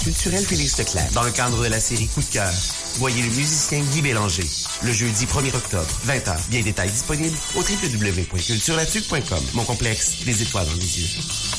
culturel Félix Leclerc. Dans le cadre de la série Coup de cœur, voyez le musicien Guy Bélanger. Le jeudi 1er octobre, 20h. Bien détails disponibles au www.culturelatuque.com. Mon complexe, les étoiles dans les yeux.